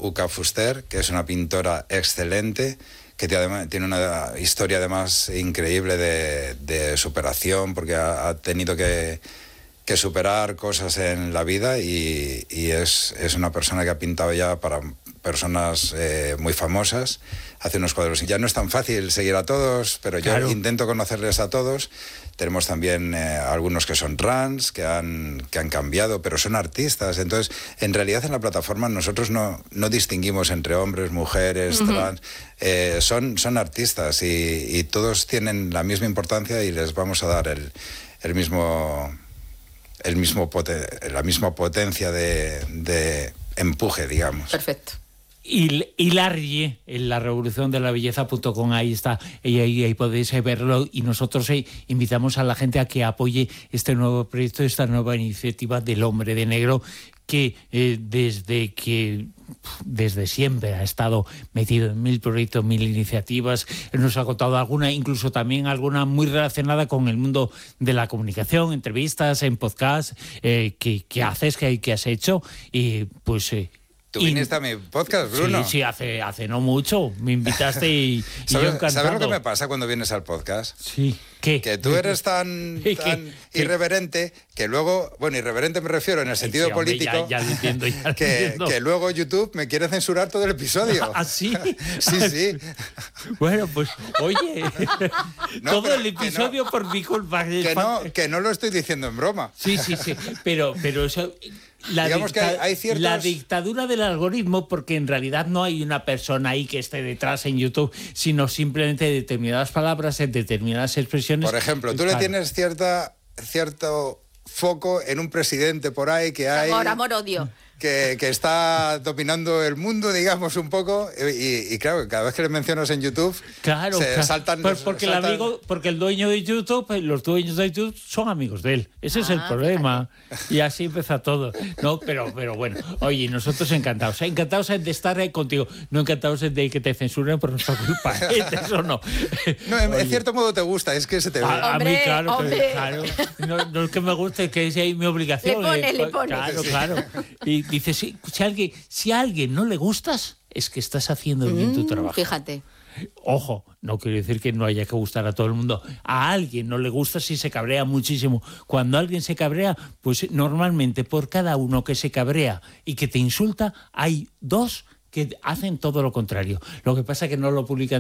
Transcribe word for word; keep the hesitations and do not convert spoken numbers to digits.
Uca Fuster, que es una pintora excelente, que tiene una historia además increíble de, de superación, porque ha, ha tenido que, que superar cosas en la vida y, y es, es una persona que ha pintado ya para personas eh, muy famosas, hace unos cuadros. Ya no es tan fácil seguir a todos, pero yo claro. intento conocerles a todos. Tenemos también eh, algunos que son trans, que han, que han cambiado, pero son artistas. Entonces, en realidad en la plataforma nosotros no, no distinguimos entre hombres, mujeres, uh-huh. trans. Eh, son, son artistas y, y todos tienen la misma importancia y les vamos a dar el, el mismo, el mismo poten, la misma potencia de, de empuje, digamos. Perfecto. Y Hilarie, en la revolución de la belleza punto com, ahí está, y ahí, ahí podéis verlo, y nosotros eh, invitamos a la gente a que apoye este nuevo proyecto, esta nueva iniciativa del Hombre de Negro, que eh, desde que desde siempre ha estado metido en mil proyectos, mil iniciativas. Nos ha contado alguna, incluso también alguna muy relacionada con el mundo de la comunicación, entrevistas, en podcast, eh, que, que haces, que, que has hecho, y pues... Eh, Tú viniste a mi podcast, Bruno. Sí, sí, hace, hace no mucho. Me invitaste y, y ¿Sabes, yo encantado. ¿Sabes lo que me pasa cuando vienes al podcast? Sí. ¿Qué? Que tú eres tan, tan irreverente que luego, bueno, irreverente me refiero en el sentido sí, hombre, político, ya, ya entiendo, ya que, entiendo. que luego YouTube me quiere censurar todo el episodio. ¿Ah, sí? Sí, sí. Bueno, pues, oye, no, todo el episodio no, por mi culpa. Que no, que no lo estoy diciendo en broma. Sí, sí, sí, pero, pero eso... La, Digamos dicta- que hay, hay ciertos... la dictadura del algoritmo, porque en realidad no hay una persona ahí que esté detrás en YouTube, sino simplemente determinadas palabras, en determinadas expresiones. Por ejemplo, tú claro. le tienes cierta, cierto foco en un presidente por ahí que hay... Amor, amor, odio. Que, que está dominando el mundo, digamos, un poco, y, y claro, cada vez que le mencionas en YouTube, claro, se claro. saltan... Pues porque, saltan... El amigo, porque el dueño de YouTube, los dueños de YouTube son amigos de él. Ese ah, es el problema. Fíjate. Y así empieza todo. No, pero, pero bueno, oye, nosotros encantados. Encantados de estar ahí contigo. No encantados de que te censuren por nuestra culpa. Eso no. No, en, en cierto modo te gusta, es que se te ve. A, a hombre, mí, claro, hombre. claro. No, no es que me guste, que es ahí mi obligación. Le pone, eh, le pone. Claro, claro. Y dice, si, si, a alguien, si a alguien no le gustas, es que estás haciendo bien mm, tu trabajo. Fíjate. Ojo, no quiero decir que no haya que gustar a todo el mundo. A alguien no le gusta si se cabrea muchísimo. Cuando alguien se cabrea, pues normalmente por cada uno que se cabrea y que te insulta, hay dos que hacen todo lo contrario. Lo que pasa es que no lo publican